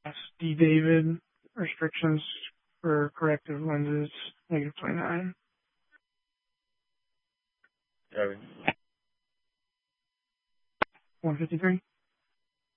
D. David, restrictions for corrective lenses, -29. Sorry. 153.